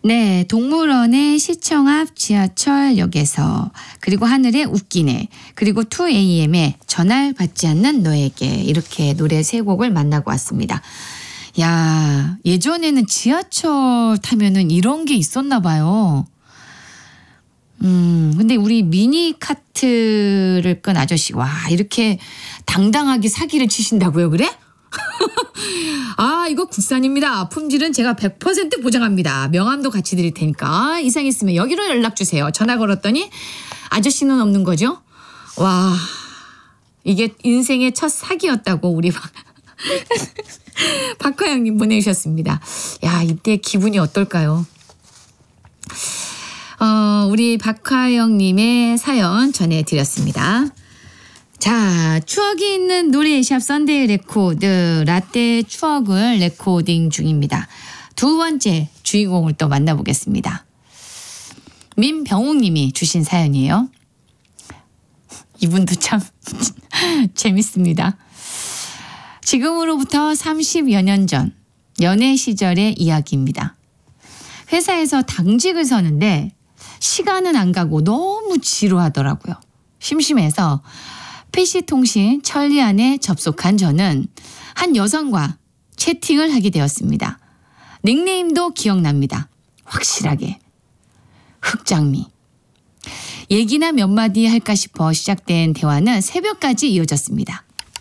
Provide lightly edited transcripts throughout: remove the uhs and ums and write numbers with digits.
네, 동물원의 시청 앞 지하철역에서, 그리고 하늘의 웃기네, 그리고 2AM의 전화를 받지 않는 너에게, 이렇게 노래 세 곡을 만나고 왔습니다. 야, 예전에는 지하철 타면은 이런 게 있었나 봐요. 근데 우리 미니카트를 끈 아저씨, 와, 이렇게 당당하게 사기를 치신다고요, 그래? 아, 이거 국산입니다. 품질은 제가 100% 보장합니다. 명함도 같이 드릴 테니까 이상 있으면 여기로 연락 주세요. 전화 걸었더니 아저씨는 없는 거죠? 와, 이게 인생의 첫 사기였다고 우리 박화영님 보내주셨습니다. 야, 이때 기분이 어떨까요? 우리 박화영님의 사연 전해드렸습니다. 자, 추억이 있는 노래샵 썬데이 레코드, 라떼 추억을 레코딩 중입니다. 두 번째 주인공을 또 만나보겠습니다. 민병욱님이 주신 사연이에요. 이분도 참 재밌습니다. 지금으로부터 30여 년 전 연애 시절의 이야기입니다. 회사에서 당직을 서는데 시간은 안 가고 너무 지루하더라고요. 심심해서 PC통신 천리안에 접속한 저는 한 여성과 채팅을 하게 되었습니다. 닉네임도 기억납니다. 확실하게. 흑장미. 얘기나 몇 마디 할까 싶어 시작된 대화는 새벽까지 이어졌습니다.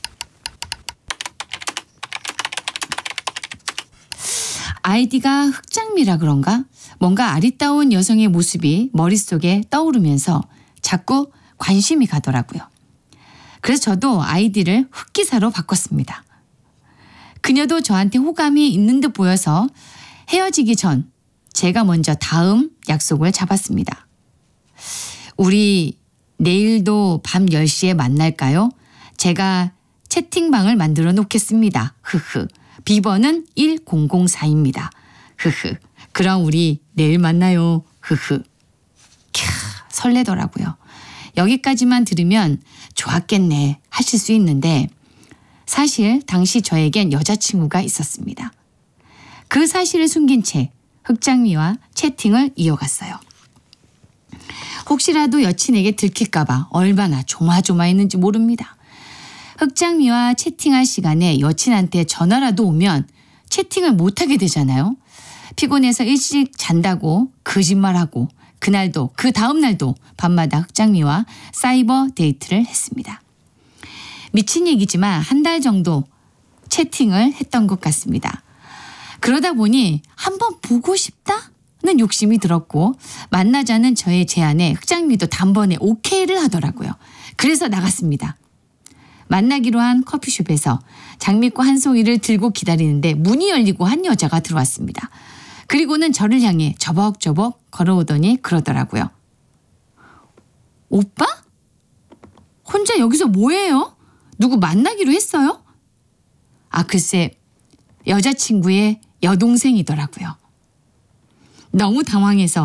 아이디가 흑장미라 그런가? 뭔가 아리따운 여성의 모습이 머릿속에 떠오르면서 자꾸 관심이 가더라고요. 그래서 저도 아이디를 흑기사로 바꿨습니다. 그녀도 저한테 호감이 있는 듯 보여서 헤어지기 전 제가 먼저 다음 약속을 잡았습니다. 우리 내일도 밤 10시에 만날까요? 제가 채팅방을 만들어 놓겠습니다. 흐흐. 비번은 1004입니다. 흐흐. 그럼 우리 내일 만나요. 흐흐. 캬, 설레더라고요. 여기까지만 들으면 좋았겠네 하실 수 있는데 사실 당시 저에겐 여자친구가 있었습니다. 그 사실을 숨긴 채 흑장미와 채팅을 이어갔어요. 혹시라도 여친에게 들킬까봐 얼마나 조마조마했는지 모릅니다. 흑장미와 채팅할 시간에 여친한테 전화라도 오면 채팅을 못하게 되잖아요. 피곤해서 일찍 잔다고 거짓말하고 그날도 그 다음날도 밤마다 흑장미와 사이버 데이트를 했습니다. 미친 얘기지만 한 달 정도 채팅을 했던 것 같습니다. 그러다 보니 한번 보고 싶다는 욕심이 들었고 만나자는 저의 제안에 흑장미도 단번에 오케이를 하더라고요. 그래서 나갔습니다. 만나기로 한 커피숍에서 장미꽃 한 송이를 들고 기다리는데 문이 열리고 한 여자가 들어왔습니다. 그리고는 저를 향해 저벅저벅 걸어오더니 그러더라고요. 오빠? 혼자 여기서 뭐해요? 누구 만나기로 했어요? 아, 글쎄 여자친구의 여동생이더라고요. 너무 당황해서